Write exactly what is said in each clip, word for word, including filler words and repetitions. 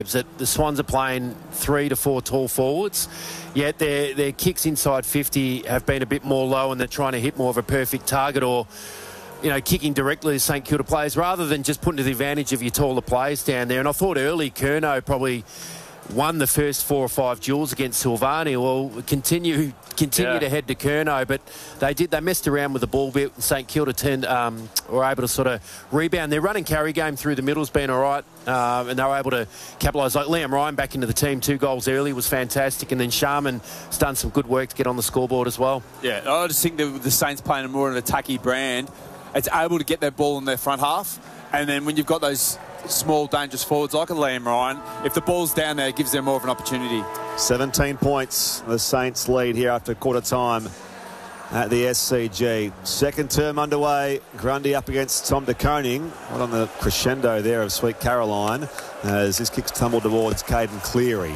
that the Swans are playing three to four tall forwards, yet their their kicks inside fifty have been a bit more low, and they're trying to hit more of a perfect target, or you know, kicking directly to St Kilda players rather than just putting to the advantage of your taller players down there. And I thought early Curnow probably won the first four or five duels against Silvani. Well, continue continue yeah. to head to Curnow, but they did they messed around with the ball bit. St Kilda turned, um, were able to sort of rebound. Their run and carry game through the middle's been all right, um, and they were able to capitalise. Like Liam Ryan back into the team, two goals early was fantastic, and then Sharman's done some good work to get on the scoreboard as well. Yeah, I just think that the Saints playing a more an attacky brand, it's able to get their ball in their front half, and then when you've got those small, dangerous forwards like a Liam Ryan, if the ball's down there, it gives them more of an opportunity. seventeen points, the Saints lead here after quarter time at the S C G. Second term underway. Grundy up against Tom De Koning. Right on the crescendo there of Sweet Caroline as his kicks tumble towards Caden Cleary.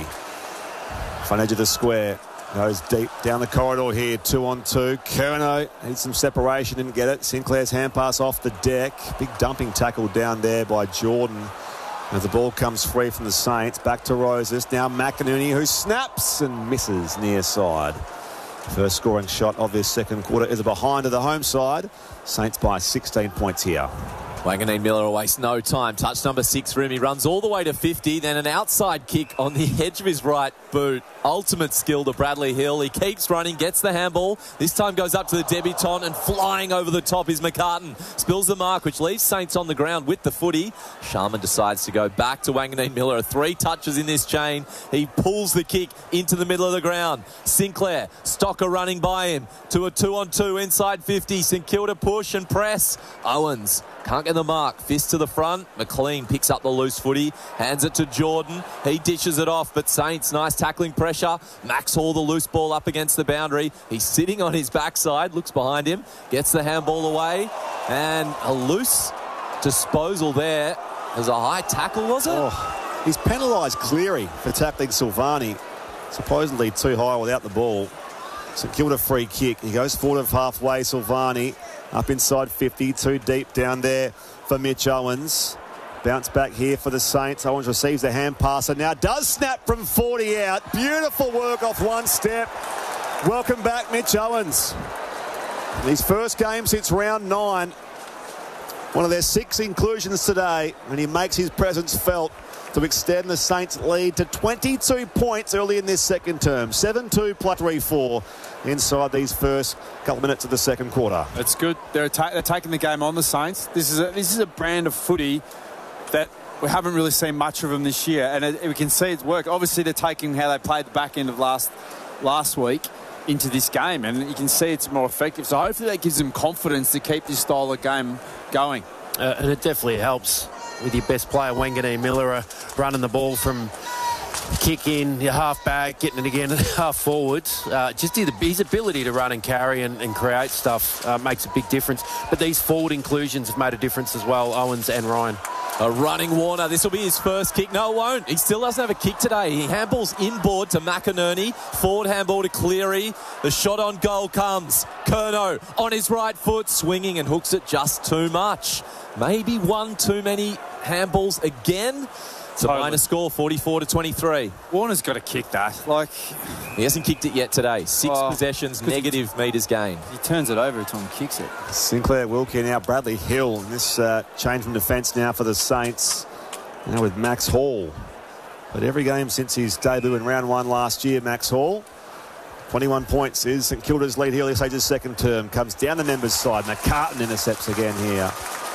Front edge of the square. Goes deep down the corridor here, two on two. Curnow needs some separation, didn't get it. Sinclair's hand pass off the deck. Big dumping tackle down there by Jordan. As the ball comes free from the Saints, back to Roses. Now McInerney, who snaps and misses near side. First scoring shot of this second quarter is a behind to the home side. Saints by sixteen points here. Wanganeen Miller wastes no time. Touch number six for him. He runs all the way to fifty. Then an outside kick on the edge of his right boot. Ultimate skill to Bradley Hill. He keeps running, gets the handball. This time goes up to the debutant, and flying over the top is McCartan. Spills the mark, which leaves Saints on the ground with the footy. Sharman decides to go back to Wanganeen Miller. Three touches in this chain. He pulls the kick into the middle of the ground. Sinclair, Stocker running by him to a two-on-two inside fifty. St Kilda push and press. Owens can't get the mark. Fist to the front. McLean picks up the loose footy. Hands it to Jordan. He dishes it off, but Saints, nice tackling pressure. Max Hall, the loose ball up against the boundary. He's sitting on his backside. Looks behind him. Gets the handball away. And a loose disposal there. There's a high tackle, was it? Oh, he's penalised Cleary for tackling Silvani. Supposedly too high without the ball. St Kilda free kick. He goes forward of halfway. Silvani up inside fifty. Too deep down there for Mitch Owens. Bounce back here for the Saints. Owens receives the hand pass and now does snap from forty out. Beautiful work off one step. Welcome back, Mitch Owens. His first game since round nine. One of their six inclusions today, and he makes his presence felt to extend the Saints' lead to twenty-two points early in this second term. seven two plus three four inside these first couple of minutes of the second quarter. It's good. They're, ta they're taking the game on, the Saints. This is a, this is a brand of footy that we haven't really seen much of them this year, and it, we can see it's work. Obviously, they're taking how they played the back end of last last week into this game, and you can see it's more effective. So hopefully that gives them confidence to keep this style of game going. Uh, and it definitely helps with your best player, Wanganeen Miller, uh, running the ball from kick in, your half back, getting it again, half forward. Uh, just his, his ability to run and carry and, and create stuff uh, makes a big difference. But these forward inclusions have made a difference as well, Owens and Ryan. A running Warner. This will be his first kick. No, it won't. He still doesn't have a kick today. He handballs inboard to McInerney. Forward handball to Cleary. The shot on goal comes. Curnow on his right foot, swinging and hooks it just too much. Maybe one too many handballs again. It's a Totally. minor score, forty-four to twenty-three. Warner's got to kick that. Like, He hasn't kicked it yet today. Six Oh, possessions, negative metres gained. he turns it over every time he kicks it. Sinclair, Wilkie, now Bradley Hill. And this uh, change from defence now for the Saints. Now with Max Hall. But every game since his debut in round one last year, Max Hall. twenty-one points is St Kilda's lead here. Let's say his second term. Comes down the members' side. McCartan intercepts again here.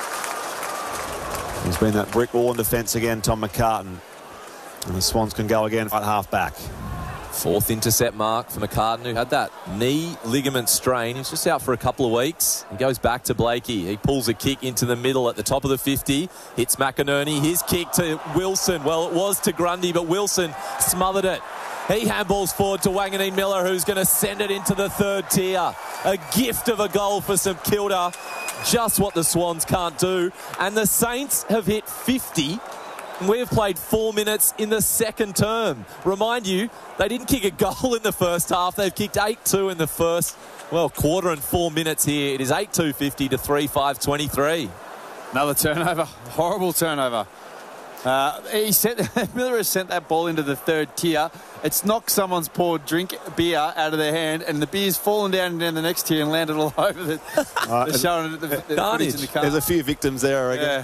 He's been that brick wall in defence again, Tom McCartan. And the Swans can go again at half back. Fourth intercept mark for McCartan, who had that knee ligament strain. He's just out for a couple of weeks. He goes back to Blakey. He pulls a kick into the middle at the top of the fifty. Hits McInerney. His kick to Wilson. Well, it was to Grundy, but Wilson smothered it. He handballs forward to Wanganeen Miller, who's going to send it into the third tier. A gift of a goal for St Kilda. Just what the Swans can't do. And the Saints have hit fifty. And we have played four minutes in the second term. Remind you, they didn't kick a goal in the first half. They've kicked eight two in the first, well, quarter and four minutes here. It is eight two fifty to three five twenty-three. Another turnover. Horrible turnover. Uh, he sent, Miller has sent that ball into the third tier. It's knocked someone's poured drink beer out of their hand, and the beer's fallen down down the next tier and landed all over the, uh, the showing the, the, the footage in the car. There's a few victims there, I reckon. Yeah.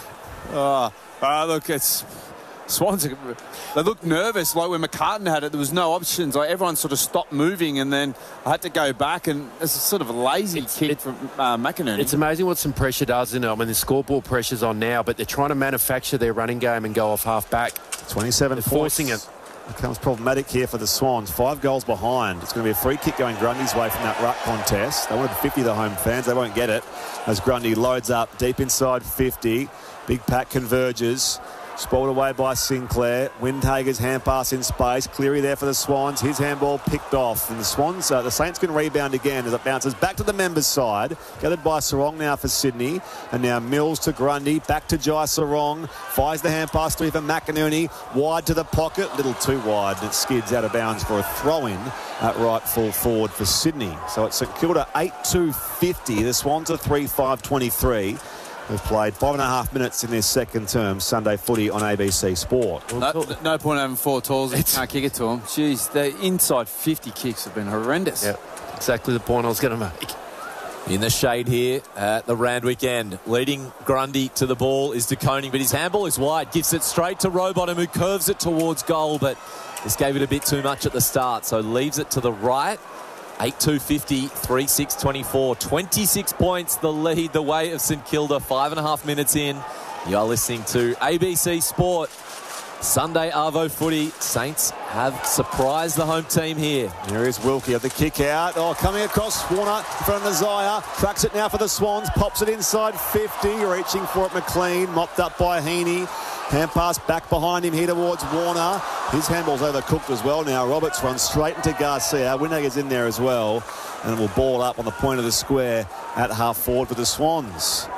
Oh, uh, look, it's Swans. They looked nervous, like when McCartan had it. There was no options. Like everyone sort of stopped moving, and then I had to go back, and it's a sort of a lazy it's, kick it, from uh, McInerney. It's amazing what some pressure does, isn't it? I mean, the scoreboard pressure's on now, but they're trying to manufacture their running game and go off half back. twenty-seven they're points. forcing it. Becomes problematic here for the Swans. Five goals behind. It's going to be a free kick going Grundy's way from that ruck contest. They wanted fifty, the home fans. They won't get it as Grundy loads up deep inside fifty. Big pack converges. Spoiled away by Sinclair. Windhager's hand pass in space. Cleary there for the Swans. His handball picked off. And the Swans, uh, the Saints can rebound again as it bounces back to the members' side. Gathered by Sarong now for Sydney. And now Mills to Grundy. Back to Jai Sarong. Fires the hand pass through for McInerney. Wide to the pocket. Little too wide. It skids out of bounds for a throw-in at right full forward for Sydney. So it's St Kilda eight two fifty. The Swans are three five twenty-three. We've played five and a half minutes in their second term Sunday footy on A B C Sport. No, no point having four tools if you can't kick it to them. Jeez, the inside fifty kicks have been horrendous. Yep, exactly the point I was going to make. In the shade here at the Randwick end. Leading Grundy to the ball is De Koning, but his handball is wide. Gives it straight to Rowbottom, who curves it towards goal, but this gave it a bit too much at the start, so leaves it to the right. eight two fifty, three six twenty-four. twenty-six points, the lead, the way of St Kilda. Five and a half minutes in. You are listening to A B C Sport. Sunday Arvo footy. Saints have surprised the home team here. There is Wilkie of the kick out. Oh, coming across Warner in front of Nazaya. Tracks it now for the Swans. Pops it inside fifty. Reaching for it, McLean. Mopped up by Heaney. Hand pass back behind him here towards Warner. His handball's overcooked as well now. Roberts runs straight into Garcia. Windhager's in there as well. And it will ball up on the point of the square at half forward for the Swans.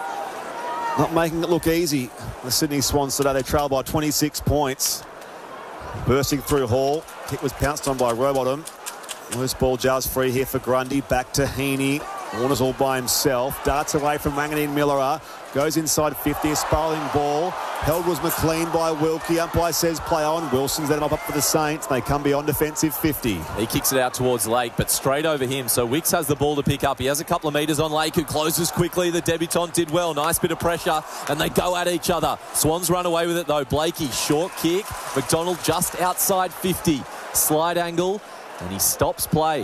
Not making it look easy. The Sydney Swans today, they trail by twenty-six points. Bursting through Hall. Kick was pounced on by Rowbottom. Loose ball just free here for Grundy. Back to Heaney. Warner's all by himself. Darts away from Wanganeen Millerer. Goes inside fifty. A spalling ball. Held was McLean by Wilkie. Umpire says play on. Wilson's let him up for the Saints. They come beyond defensive fifty. He kicks it out towards Lake, but straight over him. So Wicks has the ball to pick up. He has a couple of metres on Lake, who closes quickly. The debutant did well. Nice bit of pressure, and they go at each other. Swans run away with it, though. Blakey, short kick. McDonald just outside fifty. Slide angle, and he stops play.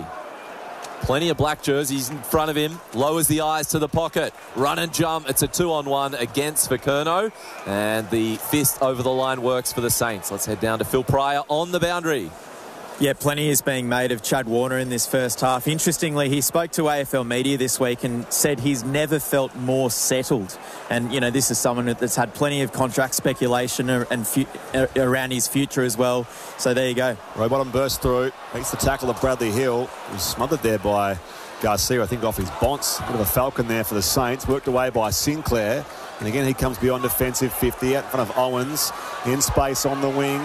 Plenty of black jerseys in front of him. Lowers the eyes to the pocket. Run and jump. It's a two-on-one against Vikerno. And the fist over the line works for the Saints. Let's head down to Phil Pryor on the boundary. Yeah, plenty is being made of Chad Warner in this first half. Interestingly, he spoke to A F L Media this week and said he's never felt more settled. And, you know, this is someone that's had plenty of contract speculation and fu- around his future as well. So there you go. Rowbottom burst through. Makes the tackle of Bradley Hill. He was smothered there by Garcia, I think, off his bonce. Bit of a falcon there for the Saints. Worked away by Sinclair. And again, he comes beyond defensive fifty out in front of Owens. In space on the wing.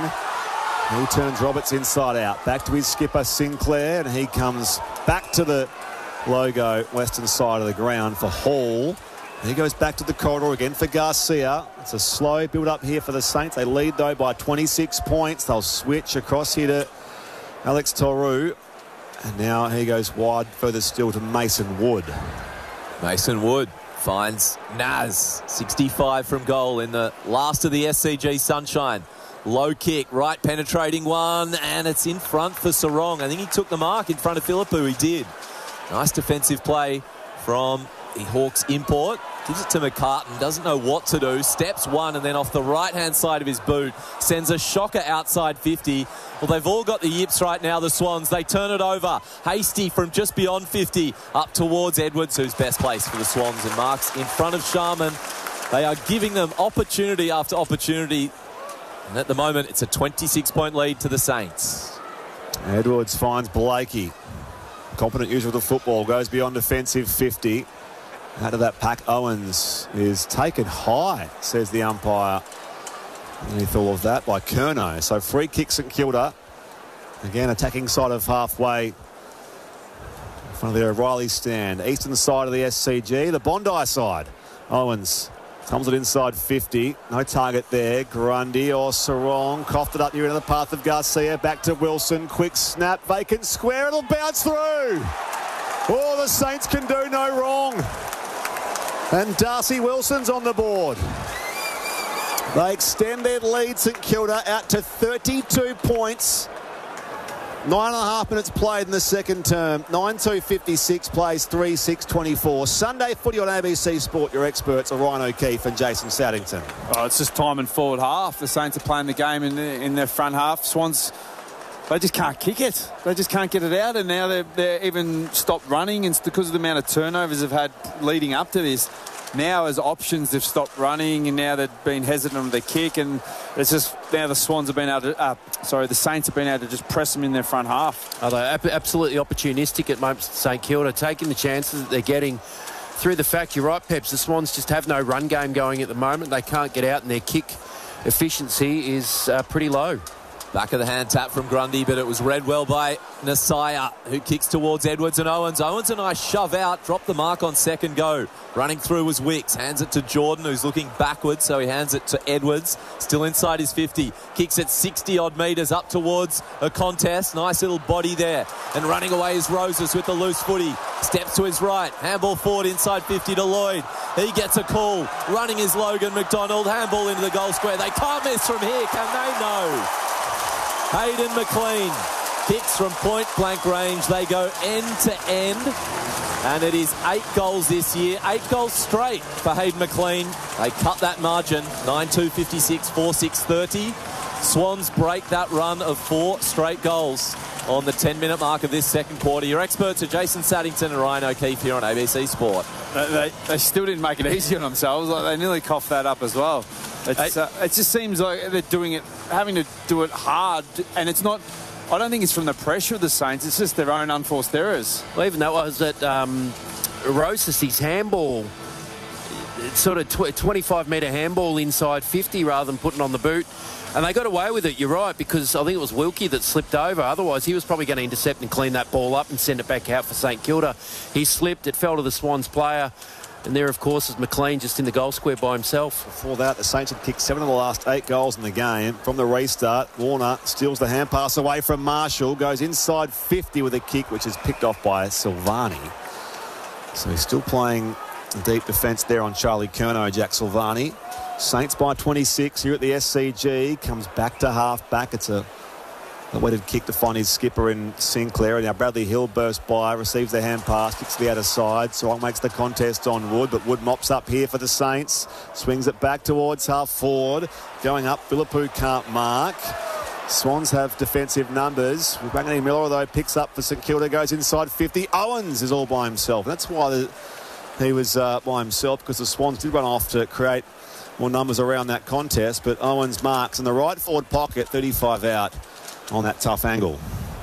He turns Roberts inside out. Back to his skipper, Sinclair, and he comes back to the logo, western side of the ground for Hall. He goes back to the corridor again for Garcia. It's a slow build-up here for the Saints. They lead, though, by twenty-six points. They'll switch across here to Alex Toru. And now he goes wide, further still to Mason Wood. Mason Wood finds Naz. sixty-five from goal in the last of the S C G Sunshine. Low kick, right penetrating one, and it's in front for Sarong. I think he took the mark in front of Philippou. He did. Nice defensive play from the Hawks import. Gives it to McCartan. Doesn't know what to do. Steps one, and then off the right-hand side of his boot, sends a shocker outside fifty. Well, they've all got the yips right now, the Swans. They turn it over. Hasty from just beyond fifty up towards Edwards, who's best placed for the Swans, and marks in front of Sharman. They are giving them opportunity after opportunity. And at the moment, it's a twenty-six point lead to the Saints. Edwards finds Blakey. Competent use of the football. Goes beyond defensive fifty. Out of that pack, Owens is taken high, says the umpire. Underneath all of that by Curnow. So free kick St Kilda. Again, attacking side of halfway. In front of the O'Reilly stand. Eastern side of the S C G. The Bondi side. Owens Comes it inside fifty. No target there. Grundy or Sarong. Coughed it up near the path of Garcia. Back to Wilson. Quick snap. Vacant square. It'll bounce through. Oh, the Saints can do no wrong. And Darcy Wilson's on the board. They extend their lead, St Kilda, out to thirty-two points. Nine and a half minutes played in the second term. nine two fifty-six plays three six twenty-four. Sunday footy on A B C Sport. Your experts are Ryan O'Keefe and Jason Saddington. Oh, it's just time and forward half. The Saints are playing the game in, the, in their front half. Swans, they just can't kick it. They just can't get it out. And now they're, they're even stopped running. And it's because of the amount of turnovers they've had leading up to this. Now as options, they've stopped running, and now they've been hesitant with their kick, and it's just now the Swans have been able to, uh, sorry, the Saints have been able to just press them in their front half. Oh, they're absolutely opportunistic at moments, St Kilda, taking the chances that they're getting through the fact, you're right, Peps, the Swans just have no run game going at the moment. They can't get out, and their kick efficiency is uh, pretty low. Back of the hand tap from Grundy, but it was read well by Nasaya, who kicks towards Edwards and Owens. Owens and I shove out, drop the mark on second go. Running through was Wicks, hands it to Jordan, who's looking backwards, so he hands it to Edwards. Still inside his fifty, kicks it sixty-odd metres up towards a contest. Nice little body there. And running away is Roses with the loose footy. Steps to his right, handball forward inside fifty to Lloyd. He gets a call. Running is Logan McDonald, handball into the goal square. They can't miss from here, can they? No. Hayden McLean kicks from point blank range. They go end to end, and it is eight goals this year, eight goals straight for Hayden McLean. They cut that margin, nine two fifty-six, four six thirty. Swans break that run of four straight goals on the ten minute mark of this second quarter. Your experts are Jason Saddington and Ryan O'Keefe here on A B C Sport. They, they, they still didn't make it easy on themselves. Like, they nearly coughed that up as well. It's, uh, it just seems like they're doing it, having to do it hard, and it's not. I don't think it's from the pressure of the Saints. It's just their own unforced errors. Well, even that was at um, Roses, his handball, it's sort of tw- twenty-five metre handball inside fifty rather than putting on the boot. And they got away with it, you're right, because I think it was Wilkie that slipped over. Otherwise, he was probably going to intercept and clean that ball up and send it back out for St Kilda. He slipped, it fell to the Swans player. And there, of course, is McLean just in the goal square by himself. Before that, the Saints had kicked seven of the last eight goals in the game. From the restart, Warner steals the hand pass away from Marshall, goes inside fifty with a kick, which is picked off by Silvani. So he's still playing deep defence there on Charlie Curnow, Jack Silvani. Saints by twenty-six here at the S C G. Comes back to half-back. It's a a weighted kick to find his skipper in Sinclair. And now Bradley Hill bursts by, receives the hand pass, kicks to the outer side. Sarong makes the contest on Wood, but Wood mops up here for the Saints. Swings it back towards half forward. Going up, Philippou can't mark. Swans have defensive numbers. Wangani Miller, though, picks up for St Kilda, goes inside fifty. Owens is all by himself. That's why the, he was uh, by himself, because the Swans did run off to create more numbers around that contest. But Owens marks in the right forward pocket, thirty-five out on that tough angle.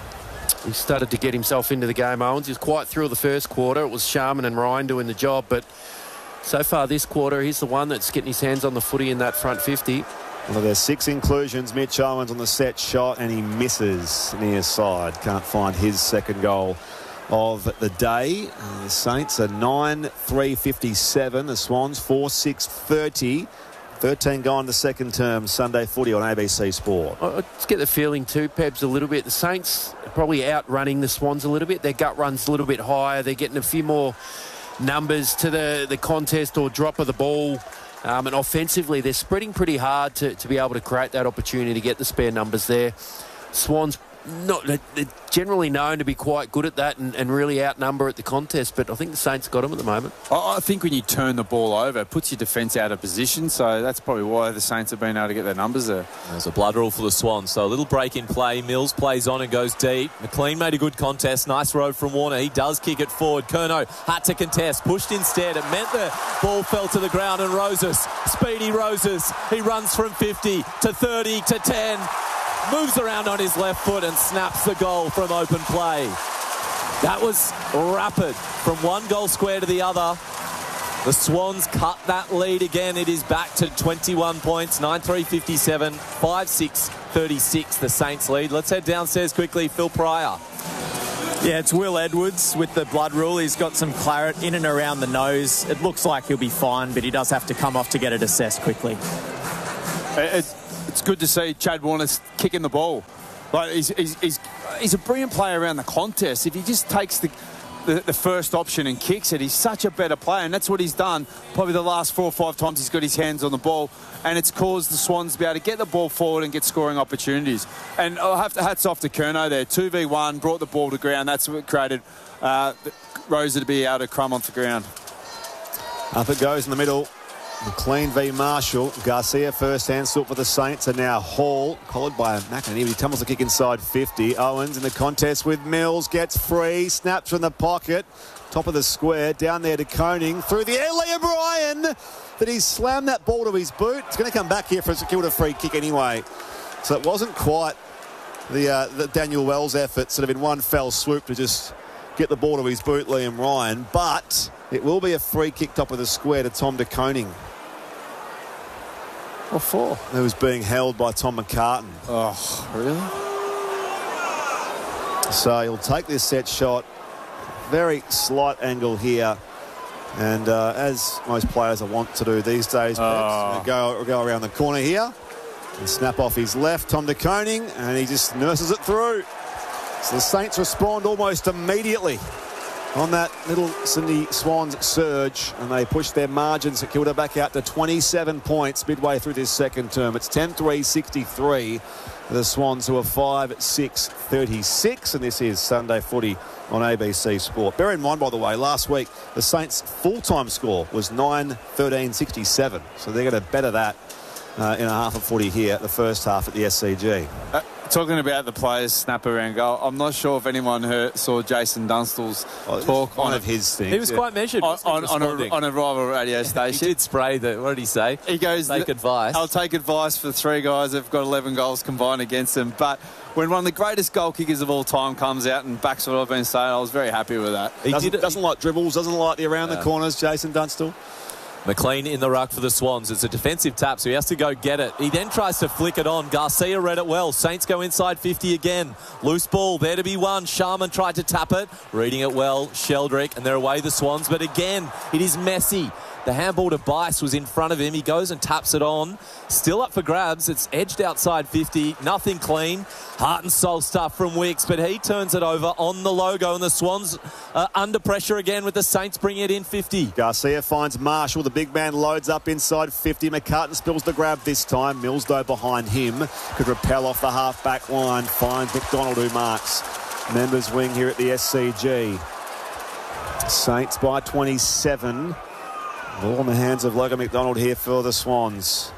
He started to get himself into the game, Owens. He was quite through the first quarter. It was Sharman and Ryan doing the job, but so far this quarter, he's the one that's getting his hands on the footy in that front fifty. Well, there's six inclusions. Mitch Owens on the set shot, and he misses near side. Can't find his second goal of the day. And the Saints are nine three fifty-seven. The Swans four six thirty. thirteen gone the second term. Sunday footy on A B C Sport. I just get the feeling too, Pebs, a little bit. The Saints are probably outrunning the Swans a little bit. Their gut run's a little bit higher. They're getting a few more numbers to the, the contest or drop of the ball. Um, and offensively, they're spreading pretty hard to, to be able to create that opportunity to get the spare numbers there. Swans, not they're generally known to be quite good at that and, and really outnumber at the contest, but I think the Saints got them at the moment. I think when you turn the ball over, it puts your defence out of position, so that's probably why the Saints have been able to get their numbers there. There's a blood rule for the Swans, so a little break in play. Mills plays on and goes deep. McLean made a good contest. Nice row from Warner. He does kick it forward. Curnow had to contest, pushed instead. It meant the ball fell to the ground, and Roses, speedy Roses, he runs from fifty to thirty to ten. Moves around on his left foot and snaps the goal from open play. That was rapid from one goal square to the other. The Swans cut that lead again. It is back to twenty-one points, nine three fifty-seven, five six thirty-six, the Saints lead. Let's head downstairs quickly. Phil Pryor. Yeah, it's Will Edwards with the blood rule. He's got some claret in and around the nose. It looks like he'll be fine, but he does have to come off to get it assessed quickly. It's, it's good to see Chad Warner kicking the ball. Like he's, he's, he's, he's a brilliant player around the contest. If he just takes the, the, the first option and kicks it, he's such a better player, and that's what he's done probably the last four or five times he's got his hands on the ball, and it's caused the Swans to be able to get the ball forward and get scoring opportunities. And I'll have to hats off to Curnow there. two v one, brought the ball to ground. That's what created uh, Rosa to be able to crumb off the ground. Up it goes in the middle. McLean v Marshall. Garcia first hand sort for the Saints, and now Hall, collared by McInerney. He tumbles the kick inside fifty. Owens in the contest with Mills, gets free, snaps from the pocket, top of the square, down there to Koning, through the air, Liam Ryan, that he's slammed that ball to his boot. It's going to come back here for a secured a free kick anyway. So it wasn't quite the, uh, the Daniel Wells effort, sort of in one fell swoop to just get the ball to his boot, Liam Ryan, but it will be a free kick top of the square to Tom de Koning. What for? Who was being held by Tom McCartan. Oh, really? So he'll take this set shot. Very slight angle here. And uh, as most players are wont to do these days, oh. go, go around the corner here and snap off his left, Tom de Koning, and he just nurses it through. So the Saints respond almost immediately on that little Sydney Swans surge, and they push their margin, St Kilda back out to twenty-seven points midway through this second term. It's ten three sixty-three for the Swans, who are five six thirty-six, and this is Sunday Footy on A B C Sport. Bear in mind, by the way, last week the Saints' full-time score was nine thirteen sixty-seven, so they're going to better that uh, in a half of footy here, the first half at the S C G. Uh, talking about the players snap around goal, I'm not sure if anyone heard, saw Jason Dunstall's oh, talk one on of his things. He was yeah. quite measured on, on, on, a, on a rival radio station. He did spray the, what did he say? He goes, take advice. I'll take advice for three guys that have got eleven goals combined against them. But when one of the greatest goal kickers of all time comes out and backs what I've been saying, I was very happy with that. He doesn't, did, doesn't like dribbles, doesn't like the around yeah. the corners, Jason Dunstall. McLean in the ruck for the Swans. It's a defensive tap, so he has to go get it. He then tries to flick it on. Garcia read it well. Saints go inside fifty again. Loose ball, there to be won. Sharman tried to tap it. Reading it well, Sheldrick, and they're away the Swans. But again, it is messy. The handball to Bice was in front of him. He goes and taps it on. Still up for grabs. It's edged outside fifty. Nothing clean. Heart and soul stuff from Wicks, but he turns it over on the logo, and the Swans are under pressure again with the Saints bringing it in fifty. Garcia finds Marshall. The big man loads up inside fifty. McCartan spills the grab this time. Mills, though, behind him. Could repel off the half-back line. Finds McDonald, who marks. Members wing here at the S C G. Saints by twenty-seven. Ball in the hands of Logan McDonald here for the Swans.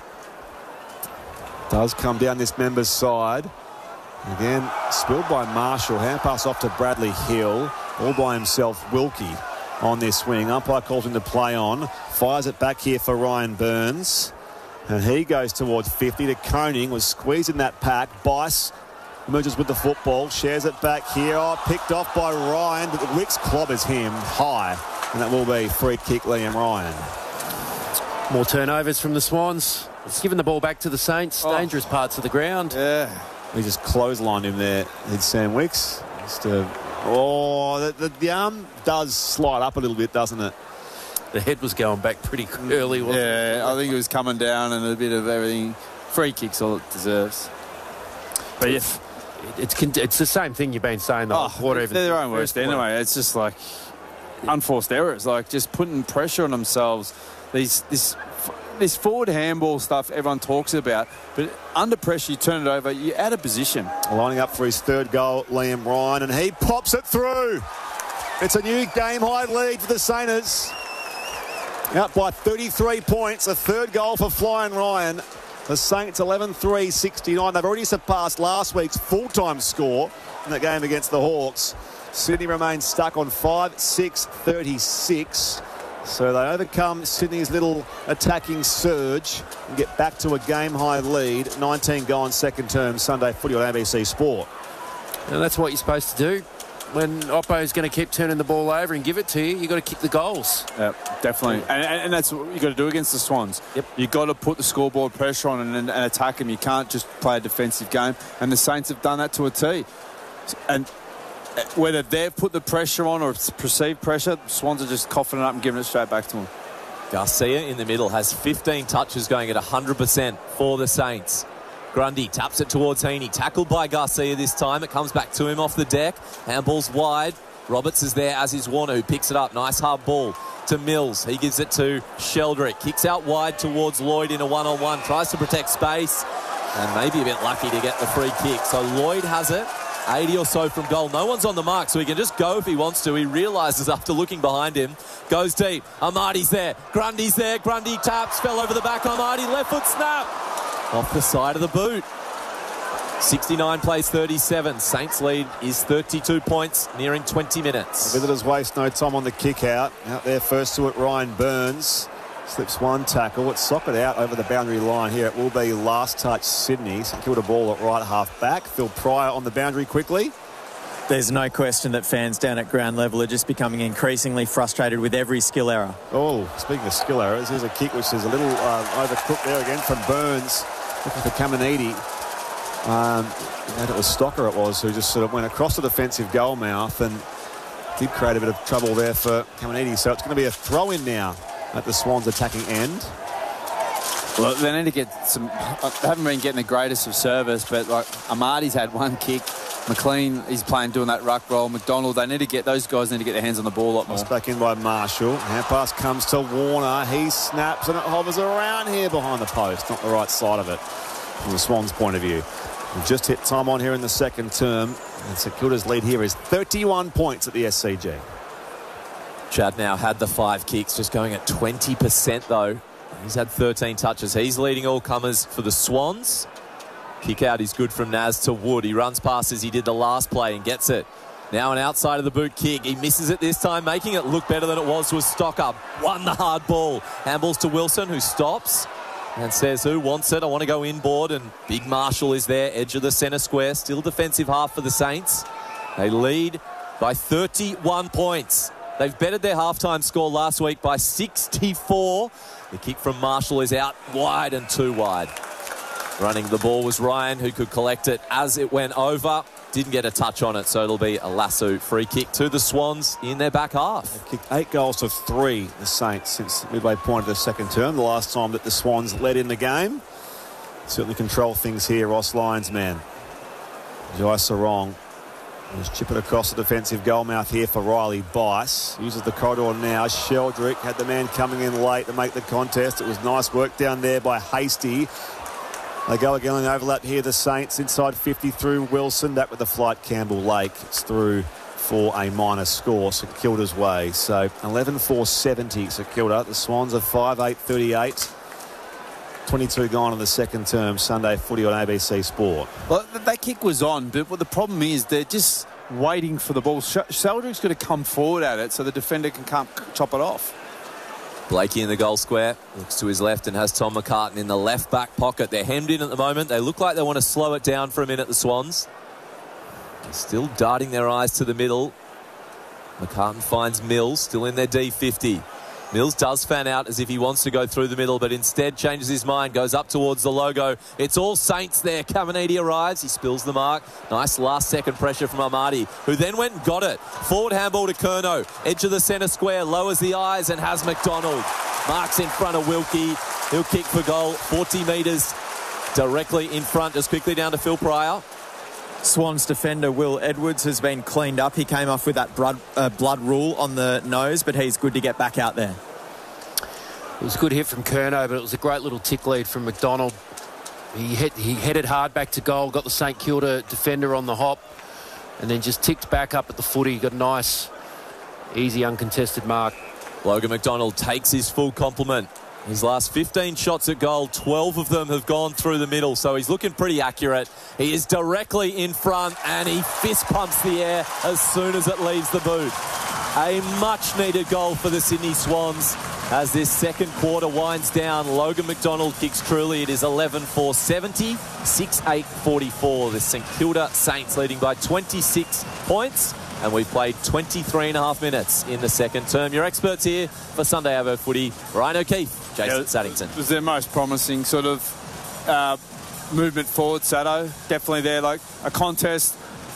Does come down this member's side. Again, spilled by Marshall. Hand pass off to Bradley Hill. All by himself, Wilkie on this swing. Umpire calls him to play on. Fires it back here for Ryan Burns. And he goes towards fifty to Koning. Was squeezed in that pack. Bice emerges with the football. Shares it back here. Oh, picked off by Ryan. But Wicks clobbers him high. And that will be free kick, Liam Ryan. More turnovers from the Swans. It's given the ball back to the Saints. Oh. Dangerous parts of the ground. Yeah. He just clotheslined him there. It's Sam Wicks. Just, uh, oh, the, the, the arm does slide up a little bit, doesn't it? The head was going back pretty early, wasn't it? Yeah, I think it was coming down and a bit of everything. Free kicks all it deserves. But It's, it's, it's the same thing you've been saying the whole oh, quarter. they're their own worst anyway. It's just like unforced errors, like just putting pressure on themselves. These this this forward handball stuff everyone talks about, but under pressure you turn it over, you're out of position. Lining up for his third goal, Liam Ryan, and he pops it through. It's a new game-high lead for the Saints. Out by thirty-three points, a third goal for Flying Ryan. The Saints eleven three sixty-nine. They've already surpassed last week's full-time score in that game against the Hawks. Sydney remains stuck on five six thirty-six. So they overcome Sydney's little attacking surge and get back to a game-high lead. nineteen gone second term, Sunday Footy on A B C Sport. And that's what you're supposed to do. When Oppo's going to keep turning the ball over and give it to you, you've got to kick the goals. Yeah, definitely. And, and, and that's what you've got to do against the Swans. Yep. You've got to put the scoreboard pressure on and, and, and attack them. You can't just play a defensive game. And the Saints have done that to a T. And whether they've put the pressure on or it's perceived pressure, Swans are just coughing it up and giving it straight back to them. Garcia in the middle has fifteen touches going at one hundred percent for the Saints. Grundy taps it towards Heaney. Tackled by Garcia this time. It comes back to him off the deck. Handball's wide. Roberts is there, as is Warner, who picks it up. Nice hard ball to Mills. He gives it to Sheldrick. Kicks out wide towards Lloyd in a one-on-one. Tries to protect space. And maybe a bit lucky to get the free kick. So Lloyd has it. eighty or so from goal. No one's on the mark, so he can just go if he wants to. He realises after looking behind him. Goes deep. Amadi's there. Grundy's there. Grundy taps. Fell over the back. Amadi. Left foot snap. Off the side of the boot. sixty-nine plays thirty-seven. Saints lead is thirty-two points, nearing twenty minutes. The visitors waste no time on the kick out. Out there first to it, Ryan Burns. Slips one tackle. It's socked out over the boundary line here. It will be last touch Sydney. St Kilda ball at right half back. Phil Pryor on the boundary quickly. There's no question that fans down at ground level are just becoming increasingly frustrated with every skill error. Oh, speaking of skill errors, here's a kick which is a little uh, overcooked there again from Burns. Looking for Caminiti. Um, and it was Stocker it was who just sort of went across the defensive goal mouth and did create a bit of trouble there for Caminiti. So it's going to be a throw in now at the Swans attacking end. Well, they need to get some. They haven't been getting the greatest of service, but like Amadi's had one kick. McLean, he's playing doing that ruck roll. McDonald, they need to get those guys need to get their hands on the ball a lot more. It's back in by Marshall. Hand pass comes to Warner. He snaps and it hovers around here behind the post. Not the right side of it from the Swans' point of view. We've just hit time on here in the second term. And St Kilda's lead here is thirty-one points at the S C G. Chad now had the five kicks, just going at twenty percent though. He's had thirteen touches. He's leading all comers for the Swans. Kick out is good from Naz to Wood. He runs past as he did the last play and gets it. Now an outside of the boot kick. He misses it this time, making it look better than it was to a Stocker. Won the hard ball. Handballs to Wilson, who stops and says, who wants it? I want to go inboard. And Big Marshall is there, edge of the centre square. Still defensive half for the Saints. They lead by thirty-one points. They've bettered their halftime score last week by sixty-four. The kick from Marshall is out wide and too wide. Running the ball was Ryan, who could collect it as it went over. Didn't get a touch on it, so it'll be a lasso free kick to the Swans in their back half. They've kicked eight goals to three, the Saints, since midway point of the second term. The last time that the Swans led in the game. Certainly control things here, Ross Lyons, man. Jai Sarong. Just chip it across the defensive goal mouth here for Riley Bice. Uses the corridor now. Sheldrick had the man coming in late to make the contest. It was nice work down there by Hasty. They go again on the overlap here, the Saints inside fifty through Wilson. That with the flight Campbell Lake. It's through for a minor score, St Kilda's way. So eleven four seventy St Kilda. The Swans are five eight thirty-eight. twenty-two gone in the second term. Sunday footy on A B C Sport. Well, that kick was on, but what the problem is they're just waiting for the ball. Sheldrick's got to come forward at it so the defender can come chop it off. Blakey in the goal square, looks to his left and has Tom McCartan in the left back pocket. They're hemmed in at the moment. They look like they want to slow it down for a minute, the Swans. They're still darting their eyes to the middle. McCartan finds Mills, still in their D fifty. Mills does fan out as if he wants to go through the middle, but instead changes his mind, goes up towards the logo. It's all Saints there. Caminiti arrives. He spills the mark. Nice last-second pressure from Amadi, who then went and got it. Forward handball to Curnow. Edge of the centre square, lowers the eyes and has McDonald. Marks in front of Wilkie. He'll kick for goal. forty metres directly in front. Just quickly down to Phil Pryor. Swans defender Will Edwards has been cleaned up. He came off with that blood, uh, blood rule on the nose, but he's good to get back out there. It was a good hit from Curnow, but it was a great little tick lead from McDonald. He hit, he headed hard back to goal, got the St Kilda defender on the hop, and then just ticked back up at the footy. Got a nice, easy, uncontested mark. Logan McDonald takes his full complement. His last fifteen shots at goal, twelve of them have gone through the middle, so he's looking pretty accurate. He is directly in front, and he fist pumps the air as soon as it leaves the boot. A much-needed goal for the Sydney Swans as this second quarter winds down. Logan McDonald kicks truly. It is eleven four seventy, six eight forty-four. The St Kilda Saints leading by twenty-six points. And we've played twenty-three and a half minutes in the second term. Your experts here for Sunday Arvo Footy, Ryan O'Keefe, Jason yeah, Saddington. It was their most promising sort of uh, movement forward, Sado. Definitely there, like a contest.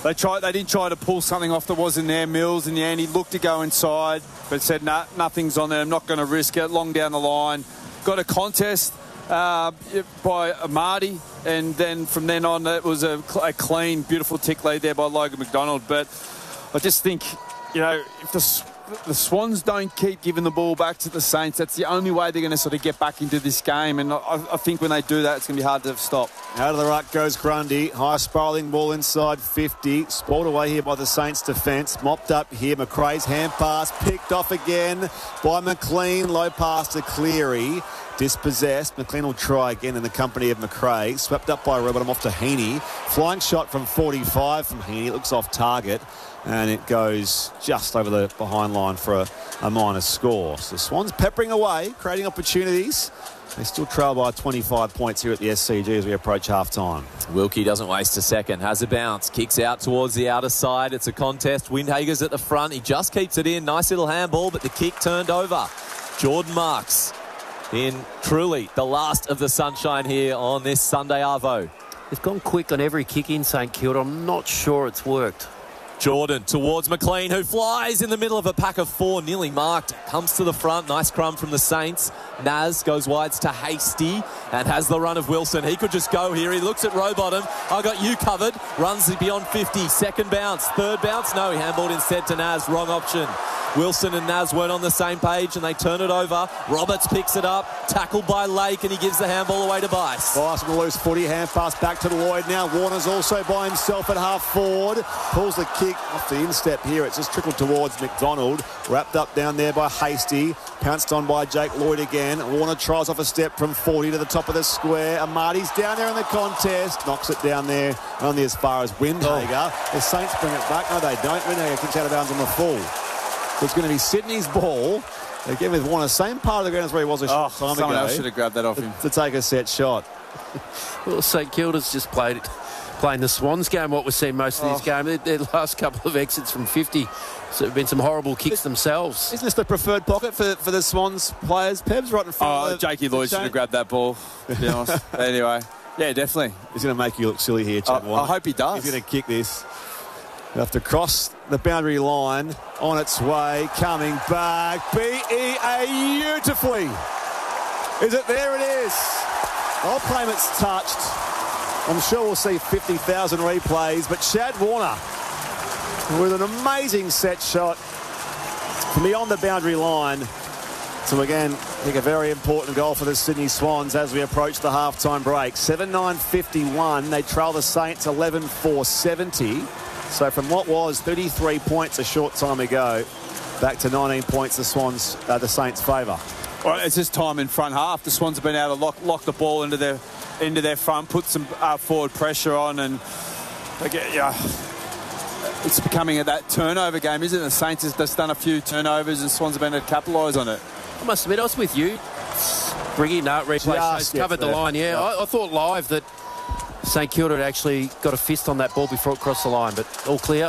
They tried. They did try to pull something off that wasn't there. Mills in the end, he looked to go inside, but said, nah, nothing's on there. I'm not going to risk it. Long down the line. Got a contest uh, by Marty, and then from then on, it was a, a clean, beautiful tick lead there by Logan McDonald. But I just think, you know, if the the Swans don't keep giving the ball back to the Saints, that's the only way they're going to sort of get back into this game. And I, I think when they do that, it's going to be hard to stop. Out of the ruck goes Grundy. High spiralling ball inside fifty. Spoiled away here by the Saints defence. Mopped up here. McRae's hand pass. Picked off again by McLean. Low pass to Cleary. Dispossessed. McLean will try again in the company of McRae. Swept up by Robert. I'm off to Heaney. Flying shot from forty-five from Heaney. It looks off target. And it goes just over the behind line for a, a minus score. So the Swans peppering away, creating opportunities. They still trail by twenty-five points here at the S C G as we approach half-time. Wilkie doesn't waste a second. Has a bounce. Kicks out towards the outer side. It's a contest. Windhager's at the front. He just keeps it in. Nice little handball, but the kick turned over. Jordan Marks in truly the last of the sunshine here on this Sunday Arvo. They've gone quick on every kick in St Kilda. I'm not sure it's worked. Jordan towards McLean, who flies in the middle of a pack of four, nearly marked. Comes to the front. Nice crumb from the Saints. Naz goes wides to Hasty and has the run of Wilson. He could just go here. He looks at Rowbottom. I got you covered. Runs beyond fifty. Second bounce. Third bounce. No, he handballed instead to Naz. Wrong option. Wilson and Naz weren't on the same page and they turn it over. Roberts picks it up. Tackled by Lake and he gives the handball away to Bice. Bice with a loose footy. Hand pass back to Lloyd now. Warner's also by himself at half forward. Pulls the kick off the instep here. It's just trickled towards McDonald. Wrapped up down there by Hasty. Pounced on by Jake Lloyd again. Warner tries off a step from forty to the top of the square. Amati's down there in the contest. Knocks it down there only as far as Windhager. Oh. The Saints bring it back. No, they don't. Windhager kicks out of bounds on the full. So it's going to be Sydney's ball. Again with Warner. Same part of the ground as where he was a short oh, time someone ago. Else should have grabbed that off him. To take a set shot. Well, St Kilda's just played it. Playing the Swans game, what we've seen most of this oh. game. Their, their last couple of exits from fifty, so have been some horrible kicks but themselves. Isn't this the preferred pocket for, for the Swans players? Peb's right in front oh, of the, Jakey Lloyd should have grabbed that ball, to be honest. Anyway, yeah, definitely. He's going to make you look silly here, Chad. I, I hope he does. He's going to kick this. You have to cross the boundary line. On its way, coming back. B E A beautifully. Is it? There it is. I'll claim it's touched. I'm sure we'll see fifty thousand replays, but Chad Warner with an amazing set shot from beyond the boundary line. So again, I think a very important goal for the Sydney Swans as we approach the halftime break. seven nine fifty-one. They trail the Saints eleven four seventy. So from what was thirty-three points a short time ago, back to nineteen points the Swans, uh, the Saints' favour. Well, it's just time in front half. The Swans have been able to lock, lock the ball into their into their front, put some uh, forward pressure on, and again, yeah, it's becoming a, that turnover game, isn't it? The Saints has just done a few turnovers, and Swans have been able to capitalise on it. I must admit, I was with you. Bringing that replay shows covered the line. Yeah, I, I thought live that St Kilda had actually got a fist on that ball before it crossed the line, but all clear.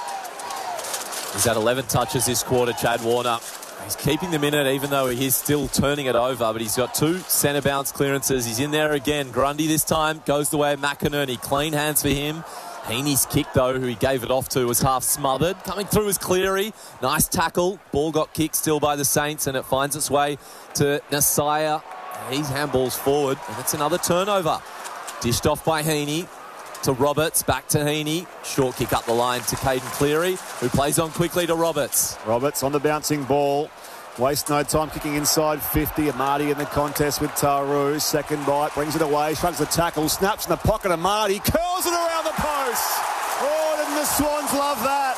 He's had eleven touches this quarter, Chad Warner. He's keeping them in it, even though he is still turning it over, but he's got two centre bounce clearances. He's in there again. Grundy this time goes the way of McInerney. Clean hands for him. Heaney's kick, though, who he gave it off to, was half smothered. Coming through is Cleary. Nice tackle. Ball got kicked still by the Saints, and it finds its way to Nasaya. He's handballs forward, and it's another turnover. Dished off by Heaney to Roberts. Back to Heaney. Short kick up the line to Caden Cleary, who plays on quickly to Roberts. Roberts on the bouncing ball. Waste no time kicking inside fifty. Amati in the contest with Taru. Second bite, brings it away, shrugs the tackle, snaps in the pocket. Amati curls it around the post. Oh, didn't the Swans love that?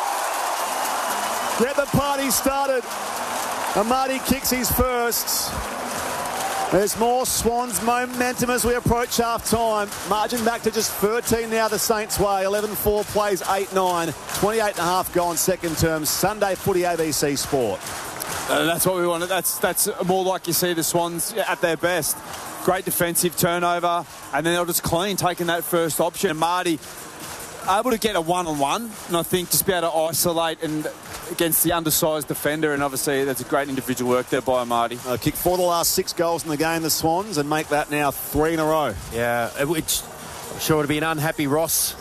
Get the party started. Amati kicks his first. There's more Swans momentum as we approach half-time. Margin back to just thirteen now the Saints' way. eleven four plays eight nine. twenty-eight and a half gone second term. Sunday Footy A B C Sport. Uh, that's what we wanted. That's that's more like you see the Swans at their best. Great defensive turnover, and then they'll just clean, taking that first option. And Marty able to get a one-on-one, and I think just be able to isolate and against the undersized defender, and obviously that's a great individual work there by Marty. Uh, kick four of the last six goals in the game, the Swans, and make that now three in a row. Yeah, which I'm sure would be an unhappy Ross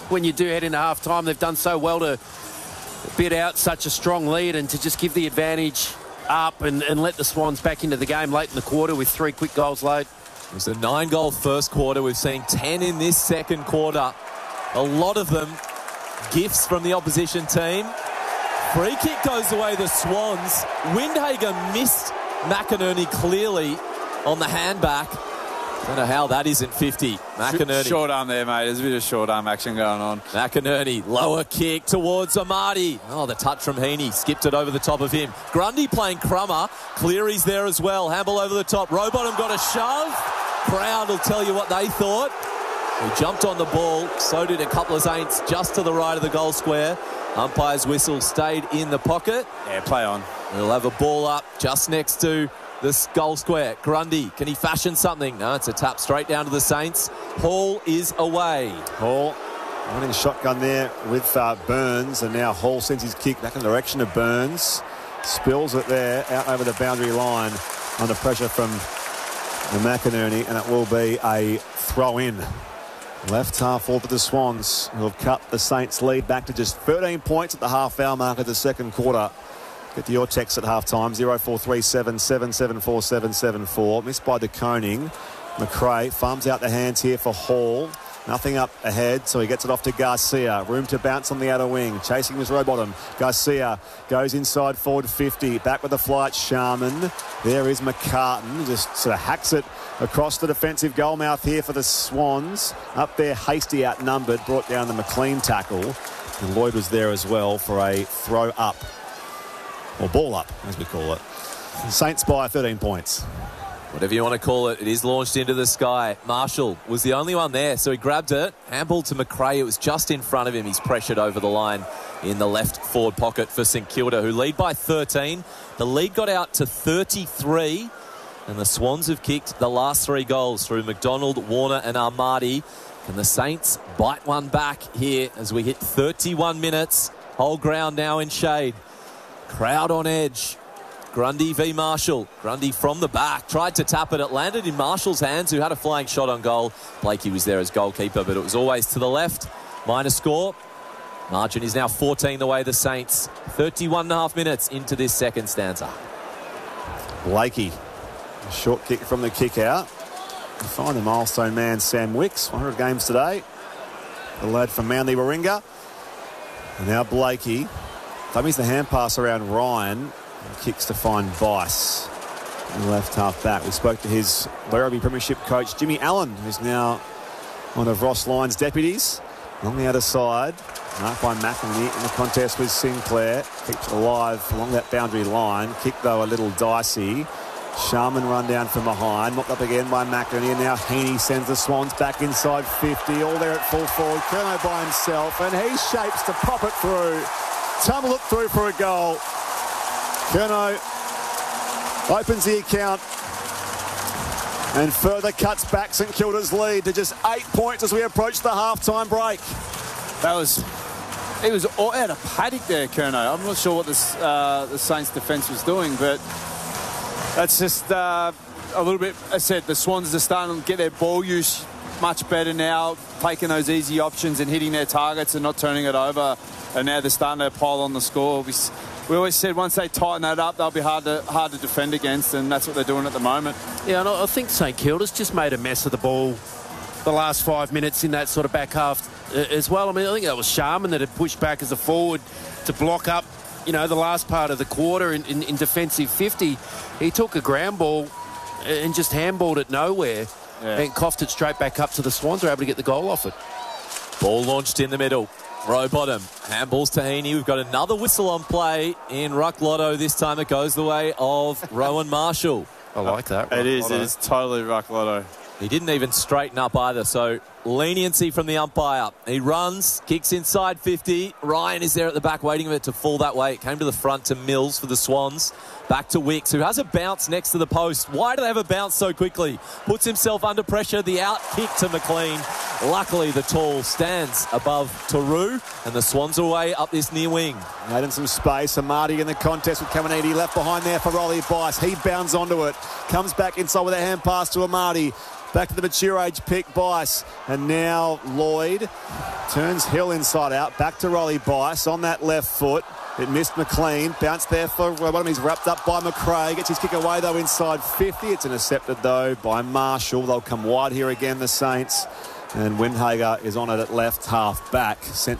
when you do head into half-time. They've done so well to bid out such a strong lead and to just give the advantage up and, and let the Swans back into the game late in the quarter with three quick goals late. It was a nine-goal first quarter. We've seen ten in this second quarter. A lot of them gifts from the opposition team. Free kick goes away the Swans. Windhager missed McInerney clearly on the handback. Don't know how that isn't fifty. McInerney. Short arm there, mate. There's a bit of short arm action going on. McInerney, lower kick towards Amati. Oh, the touch from Heaney. Skipped it over the top of him. Grundy playing crummer. Cleary's there as well. Handball over the top. Rowbottom got a shove. Crowd will tell you what they thought. He jumped on the ball. So did a couple of Saints just to the right of the goal square. Umpire's whistle stayed in the pocket. Yeah, play on. We'll have a ball up just next to the goal square. Grundy, can he fashion something? No, it's a tap straight down to the Saints. Hall is away. Hall running shotgun there with uh, Burns, and now Hall sends his kick back in the direction of Burns. Spills it there out over the boundary line under pressure from the McInerney, and it will be a throw in. Left half forward for the Swans, who have cut the Saints lead back to just thirteen points at the half hour mark of the second quarter. Get to your text at half time, oh four three seven, seven seven four, seven seven four. Missed by De Koning. McRae farms out the hands here for Hall. Nothing up ahead, so he gets it off to Garcia. Room to bounce on the outer wing. Chasing was Rowbottom. Garcia goes inside forward fifty. Back with the flight, Sharman. There is McCartan. Just sort of hacks it across the defensive goal mouth here for the Swans. Up there, Hasty outnumbered. Brought down the McLean tackle. And Lloyd was there as well for a throw up. Or ball up, as we call it. Saints by thirteen points. Whatever you want to call it, it is launched into the sky. Marshall was the only one there, so he grabbed it. Handball to McRae. It was just in front of him. He's pressured over the line in the left forward pocket for St Kilda, who lead by thirteen. The lead got out to thirty-three, and the Swans have kicked the last three goals through McDonald, Warner and Armadi. Can the Saints bite one back here as we hit thirty-one minutes? Whole ground now in shade. Crowd on edge. Grundy v Marshall. Grundy from the back. Tried to tap it. It landed in Marshall's hands, who had a flying shot on goal. Blakey was there as goalkeeper, but it was always to the left. Minor score. Margin is now fourteen the way the Saints. thirty-one and a half minutes into this second stanza. Blakey. A short kick from the kick out. You find the milestone man, Sam Wicks. one hundred games today. The lad from Manly Warringah. And now Blakey. Dummies the hand pass around Ryan. And kicks to find Bice in the left half back. We spoke to his Werribee Premiership coach, Jimmy Allen, who's now one of Ross Lyon's deputies. Along the other side, marked by McInerney in the contest with Sinclair. Keeps alive along that boundary line. Kick, though, a little dicey. Sharman run down from behind. Knocked up again by McInerney. And now Heaney sends the Swans back inside fifty. All there at full forward. Curnow by himself. And he shapes to pop it through. Tumble it through for a goal. Curnow opens the account and further cuts back St Kilda's lead to just eight points as we approach the half-time break. That was... He was all out of paddock there, Curnow. I'm not sure what this, uh, the Saints defence was doing, but that's just uh, a little bit... As I said, the Swans are starting to get their ball use much better now, taking those easy options and hitting their targets and not turning it over. And now they're starting to pile on the score. We, we always said once they tighten that up, they'll be hard to hard to defend against, and that's what they're doing at the moment. Yeah, and I think St Kilda's just made a mess of the ball the last five minutes in that sort of back half as well. I mean, I think that was Sharman that had pushed back as a forward to block up, you know, the last part of the quarter in, in, in defensive fifty. He took a ground ball and just handballed it nowhere yeah. and coughed it straight back up to the Swans. Were able to get the goal off it. Ball launched in the middle. Rowbottom, handballs to Heaney. We've got another whistle on play in Ruck Lotto. This time it goes the way of Rowan Marshall. I like that. It is, it is totally Ruck Lotto. He didn't even straighten up either, so leniency from the umpire. He runs, kicks inside fifty. Ryan is there at the back waiting for it to fall that way. It came to the front to Mills for the Swans. Back to Wicks, who has a bounce next to the post. Why do they have a bounce so quickly? Puts himself under pressure. The out kick to McLean. Luckily, the tall stands above Taru, and the Swans are away up this near wing. Made him some space. Amati in the contest with Caminiti left behind there for Rolly Bice. He bounds onto it. Comes back inside with a hand pass to Amati. Back to the mature age pick, Bice. And now Lloyd turns Hill inside out. Back to Rolly Bice on that left foot. It missed McLean. Bounced there for one of them. He's wrapped up by McRae. Gets his kick away, though, inside fifty. It's intercepted, though, by Marshall. They'll come wide here again, the Saints. And Windhager is on it at left half back. Sent